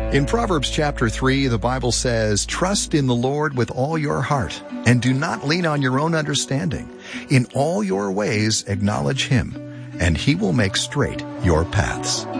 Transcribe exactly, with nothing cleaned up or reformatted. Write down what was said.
In Proverbs chapter three, the Bible says, "Trust in the Lord with all your heart, and do not lean on your own understanding. In all your ways acknowledge Him, and He will make straight your paths."